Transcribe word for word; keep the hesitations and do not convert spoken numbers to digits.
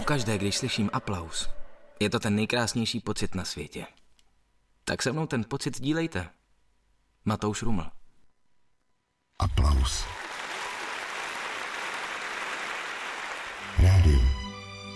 Pokaždé, když slyším aplaus, je to ten nejkrásnější pocit na světě. Tak se mnou ten pocit sdílejte. Matouš Ruml. Aplaus.